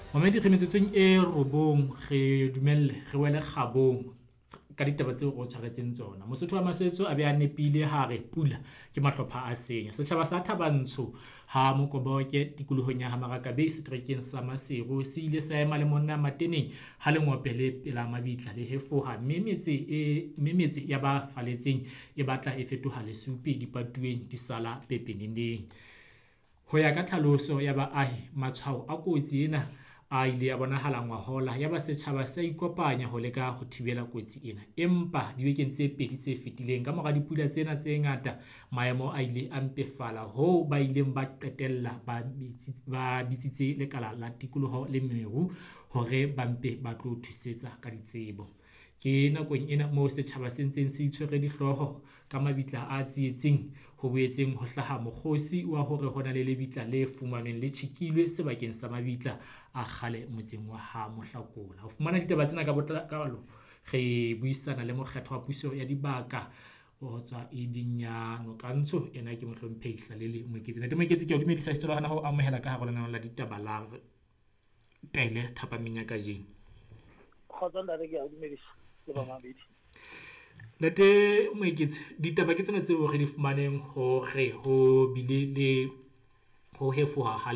Mamedi re metsotsong e robong re dumelle re wele kgabong ka ditaba tseo o tshwaretseng tsona. Mosotho wa Masetso a be a nepile ha re pula ke mahlopha a senya. Setjhaba sa Thabantsho ha Mokoboke tikolohong ya Hamarakabe seterekeng sa Maseru se ile sa ema le monna mateneng ha lengwape le pela mabitla le hefoha mme metse ya ba faletseng e batla e fetoha lesupi dipatueng di sala pepeneneng. Ho ya ka tlhaloso ya baahi, matshwao a kotsi ena a ile a bonahala ngwahola ya ba setjhaba sa ikopanya ho leka ho thibela kotsi ena, empa dibekeng tse pedi tse fetileng ka mora dipula tsena tse ngata maemo a ile a mpefala ho ba ileng ba qetella ba bitsitse lekala la tikoloho le meru hore ba mpe ba tlo thusetsa ka ditsebo. Ke nakong ena moo setjhaba se ntseng se itshwere dihlooho ka mabitla a tsietsing ho boetseng ho hlaha mokgosi wa hore ho na le lebitla le fumanweng le tjhekilwe sebakeng sa mabitla a kgale motseng wa ha Mohlakola. Ho fumana ditaba tsena ka botlalo re buisana le mokgetho wa puso ya dibaka o tswa Edinyano Kantsho ena ke mohlomphehi Hlalele Moeketsi. Ntate Moeketsi, ke o dumedisa setjhaba hana ho amohela ka hare ho lenaneo la ditaba la Pele Thapameng ya kajeno. Kgotsa ntate ke a o dumedisa le ba mabedi. Ntate Moeketsi, ditaba ke tsena tseo re di fumaneng hore ho bile le ho hefoha ha